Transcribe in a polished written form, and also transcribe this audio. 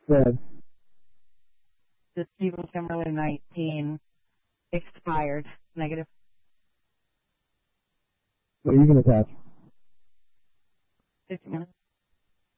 Good. The Stephen Kimberly 19 expired. Negative. What are you going to attach? 50 minutes.